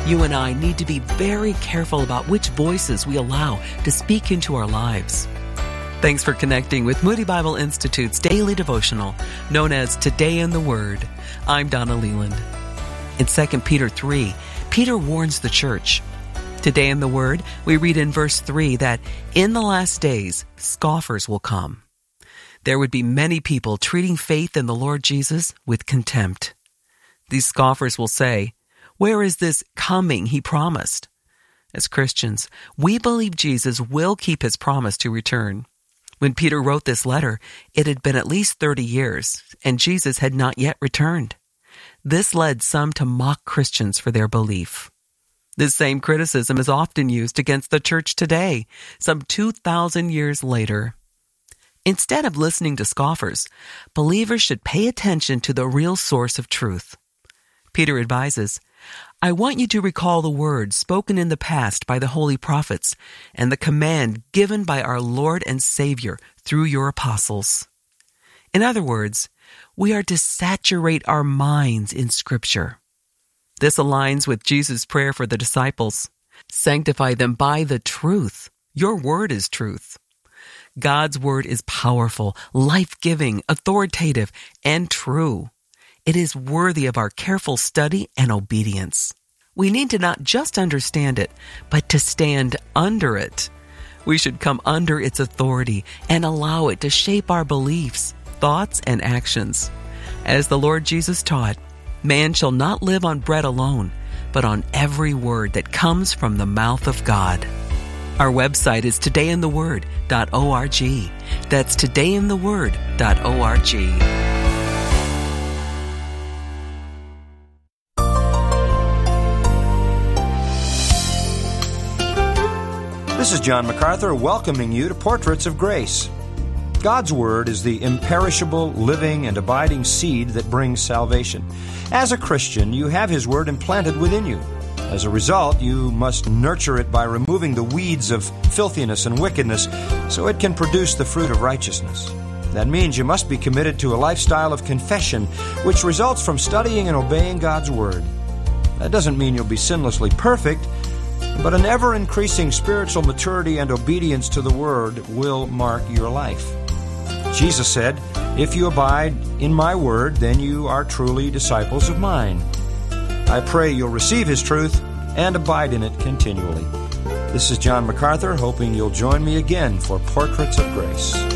You and I need to be very careful about which voices we allow to speak into our lives. Thanks for connecting with Moody Bible Institute's daily devotional, known as Today in the Word. I'm Donna Leland. In 2 Peter 3, Peter warns the church. Today in the Word, we read in verse 3 that in the last days, scoffers will come. There would be many people treating faith in the Lord Jesus with contempt. These scoffers will say, "Where is this coming he promised?" As Christians, we believe Jesus will keep his promise to return. When Peter wrote this letter, it had been at least 30 years, and Jesus had not yet returned. This led some to mock Christians for their belief. This same criticism is often used against the church today, some 2,000 years later. Instead of listening to scoffers, believers should pay attention to the real source of truth. Peter advises, "I want you to recall the words spoken in the past by the holy prophets and the command given by our Lord and Savior through your apostles." In other words, we are to saturate our minds in Scripture. This aligns with Jesus' prayer for the disciples. Sanctify them by the truth. Your word is truth. God's word is powerful, life-giving, authoritative, and true. It is worthy of our careful study and obedience. We need to not just understand it, but to stand under it. We should come under its authority and allow it to shape our beliefs, thoughts, and actions. As the Lord Jesus taught, man shall not live on bread alone, but on every word that comes from the mouth of God. Our website is todayintheword.org. That's todayintheword.org. This is John MacArthur welcoming you to Portraits of Grace. God's Word is the imperishable, living, and abiding seed that brings salvation. As a Christian, you have His Word implanted within you. As a result, you must nurture it by removing the weeds of filthiness and wickedness so it can produce the fruit of righteousness. That means you must be committed to a lifestyle of confession, which results from studying and obeying God's Word. That doesn't mean you'll be sinlessly perfect, but an ever-increasing spiritual maturity and obedience to the Word will mark your life. Jesus said, "If you abide in my Word, then you are truly disciples of mine." I pray you'll receive His truth and abide in it continually. This is John MacArthur, hoping you'll join me again for Portraits of Grace.